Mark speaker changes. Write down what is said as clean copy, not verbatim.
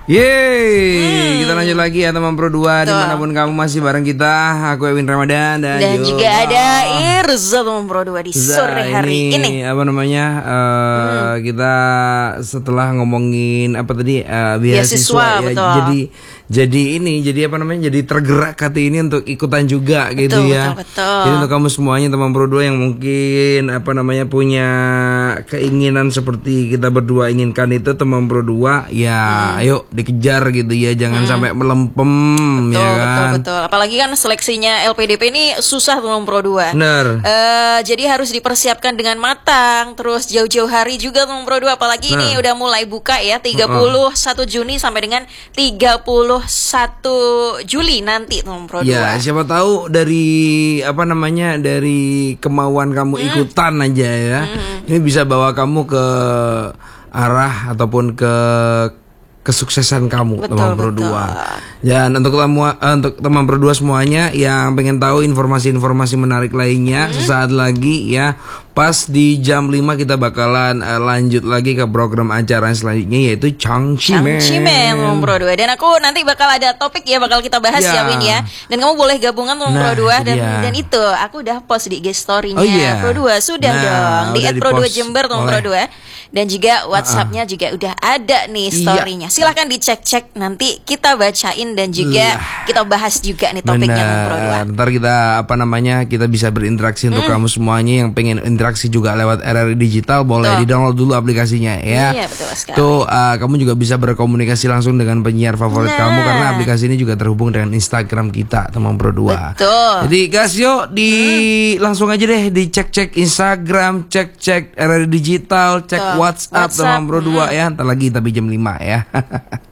Speaker 1: Yeay, kita lanjut lagi ya teman Pro 2 dimanapun kamu masih bareng kita. Aku Ewin Ramadan dan
Speaker 2: juga ada Irza teman Pro 2 di sore hari ini.
Speaker 1: Apa namanya? Kita setelah ngomongin apa tadi beasiswa ya,
Speaker 2: betul.
Speaker 1: jadi apa namanya? Jadi tergerak hati ini untuk ikutan juga gitu ya.
Speaker 2: Betul.
Speaker 1: Jadi untuk kamu semuanya teman Pro 2 yang mungkin apa namanya punya keinginan seperti kita berdua inginkan itu teman Pro 2 ya, ayo dikejar gitu ya, jangan sampai melempem.
Speaker 2: Betul,
Speaker 1: ya kan?
Speaker 2: betul. Apalagi kan seleksinya LPDP ini susah teman Pro 2.
Speaker 1: Bener.
Speaker 2: Jadi harus dipersiapkan dengan matang. Terus jauh-jauh hari juga teman Pro 2. Apalagi ini udah mulai buka ya 31 Juni sampai dengan 31 Juli nanti teman Pro 2.
Speaker 1: Ya siapa tahu dari apa namanya dari kemauan kamu ikutan aja ya. Ini bisa bawa kamu ke arah ataupun ke kesuksesan kamu teman Pro 2. Dan untuk teman Pro 2 semuanya yang pengen tahu informasi-informasi menarik lainnya sesaat lagi ya. Pas di jam 5 kita bakalan lanjut lagi ke program acara selanjutnya yaitu Changchimen
Speaker 2: teman Pro 2. Dan aku nanti bakal ada topik ya bakal kita bahas ya Win ya. Dan kamu boleh gabungan teman Pro 2 dan itu aku udah post di IG story-nya Pro 2 sudah dong di @pro2 Jember teman Pro 2. Dan juga WhatsApp-nya juga udah ada nih story-nya. Silahkan dicek-cek, nanti kita bacain dan juga kita bahas juga nih topiknya Pro 2.
Speaker 1: Ntar kita apa namanya kita bisa berinteraksi untuk kamu semuanya yang pengen interaksi juga lewat RRI Digital, boleh di-download dulu aplikasinya ya.
Speaker 2: Iya, betul sekali.
Speaker 1: Tuh kamu juga bisa berkomunikasi langsung dengan penyiar favorit kamu karena aplikasi ini juga terhubung dengan Instagram kita teman Pro 2.
Speaker 2: Betul.
Speaker 1: Jadi guys yuk langsung aja deh dicek-cek Instagram, cek RRI Digital, cek WhatsApp teman Pro 2 ya. Ntar lagi tapi jam 5 ya.